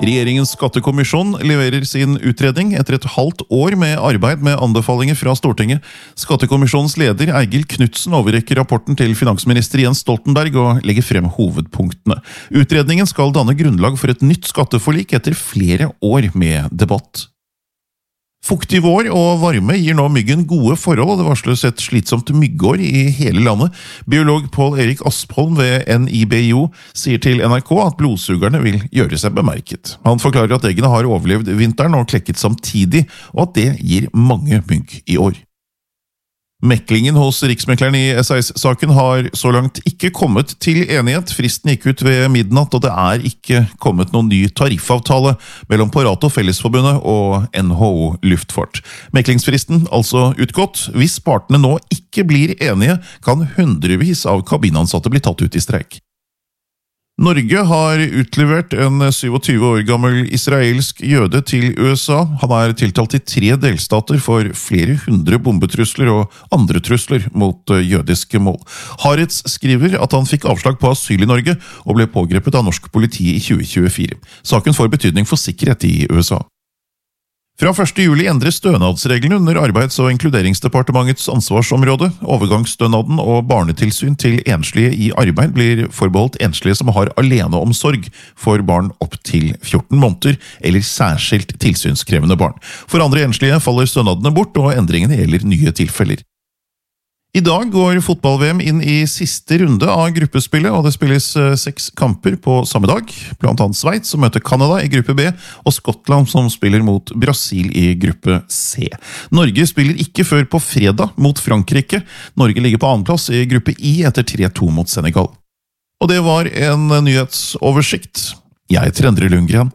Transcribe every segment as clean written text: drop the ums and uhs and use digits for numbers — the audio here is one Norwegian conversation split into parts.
Regjeringens skattekommisjon leverer sin utredning etter et halvt år med arbeid med anbefalinger fra Stortinget. Skattekommisjonens leder Eigil Knudsen overrekker rapporten til finansminister Jens Stoltenberg og legger frem hovedpunktene. Utredningen skal danne grunnlag for et nytt skatteforlik etter flere år med debatt. Fuktig vår og varme gir nå myggen gode forhold, og det varsles et slitsomt myggår i hele landet. Biolog Pål Erik Aspholm ved NIBIO sier til NRK at blodsugerne vil gjøre seg bemerket. Han forklarer at eggene har overlevd vinteren og klekket samtidig, og at det gir mange mygg i år. Meklingen hos Riksmekleren i SAS-saken har så langt ikke kommet til enighet. Fristen gikk ut ved midnatt, og det er ikke kommet noen ny tariffavtale mellom Pareto Fellesforbundet og NHO Luftfart. Meklingsfristen altså utgått. Hvis partene nå ikke blir enige, kan hundrevis av kabinansatte bli tatt ut i streik. Norge har utlevert en 27 år gammel israelsk jøde til USA. Han er tiltalt i 3 delstater for flere hundre bombetrusler og andre trusler mot jødiske mål. Haaretz skriver at han fikk avslag på asyl i Norge og ble pågrepet av norsk politi i 2024. Saken får betydning for sikkerhet i USA. Fra 1. juli endres stønadsreglene under Arbeids- og inkluderingsdepartementets ansvarsområde. Overgangsstønaden og barnetilsyn til enslige i arbeid blir forbeholdt enslige som har aleneomsorg for barn opp til 14 måneder, eller særskilt tilsynskrevende barn. For andre enslige faller stønadene bort, og endringene gjelder nye tilfeller. I dag går fotball-VM inn i siste runde av gruppespillet, og det spilles 6 kamper på samme dag, blant annet Sveits som møter Canada i gruppe B, og Skottland som spiller mot Brasil i gruppe C. Norge spiller ikke før på fredag mot Frankrike. Norge ligger på annenplass i gruppe I etter 3-2 mot Senegal. Og det var en nyhetsoversikt. Jeg heter Endre Lundgren.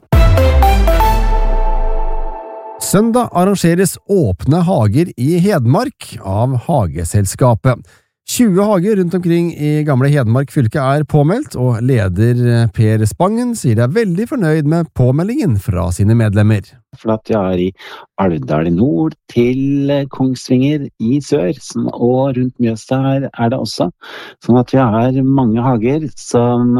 Søndag arrangeres åpne hager i Hedmark av Hageselskapet. 20 hager rundt omkring i gamle Hedmark fylke er påmeldt, og leder Per Spangen sier de er veldig fornøyd med påmeldingen fra sine medlemmer. For at vi er i Alvdal i nord til Kongsvinger i sør, og rundt Mjøsa er det også. Sånn at vi har mange hager som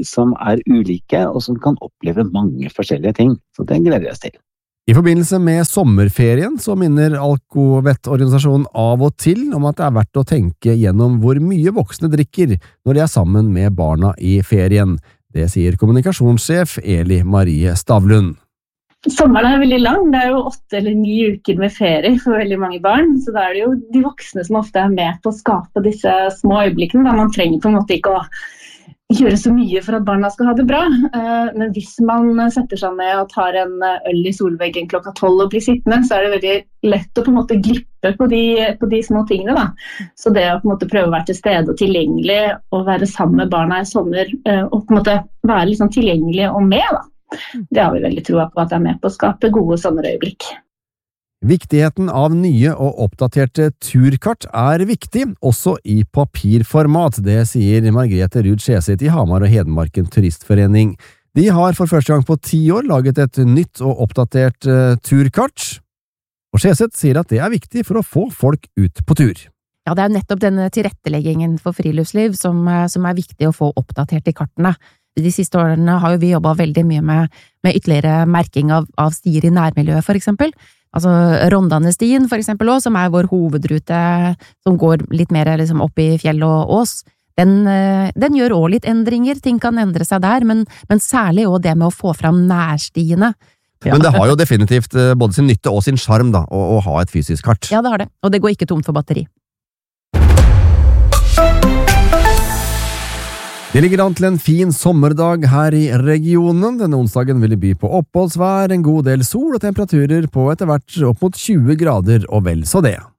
er ulike, og som kan oppleve mange forskjellige ting. Så det gleder vi oss til. I forbindelse med sommerferien så minner Alkovettorganisasjonen av og til om at det er verdt å tenke gjennom hvor mye voksne drikker når de er sammen med barna i ferien. Det sier kommunikasjonssjef Eli Marie Stavlund. Sommeren er veldig lang, det er jo 8 eller 9 uker med ferie for veldig mange barn, så da er det jo de voksne som ofte er med på å skape disse små øyeblikkene, da man trenger på en måte ikke å gjøre så mye for at barna skal ha det bra. Men hvis man setter seg ned og tar en øl i solveggen klokka 12 og blir sittende, så er det veldig lett å på en måte glippe på de små tingene. Da. Så det å på en måte prøve å være til stede og tilgjengelig og være sammen med barna i sommer og på en måte være litt sånn tilgjengelig og med, da. Det har vi veldig troa på at det er med på å skape gode sommerøyeblikk. Viktigheten av nye og oppdaterte turkart er viktig, også i papirformat, det sier Margrethe Ruud Skjeseth i Hamar og Hedmarken Turistforening. De har for første gang på 10 år laget et nytt og oppdatert turkart, og Skjeseth sier at det er viktig for å få folk ut på tur. Ja, det er nettopp denne tilretteleggingen for friluftsliv som er viktig å få oppdatert i kartene. De siste årene har jo vi jobbet veldig mye med ytterligere merking av stier i nærmiljøet, for eksempel. Altså Rondane-stien for eksempel også, som er vår hovedrute, som går litt mer liksom opp i fjell og ås. Den gjør også litt endringer, ting kan endre seg der, men særlig også det med å få fram nærstiene. Ja. Men det har jo definitivt både sin nytte og sin charm da, å ha et fysisk kart. Ja, det har det, og det går ikke tomt for batteri. Det ligger an til en fin sommerdag her i regionen. Denne onsdagen vil det by på oppholdsvær, en god del sol og temperaturer på etter hvert opp mot 20 grader og vel så det.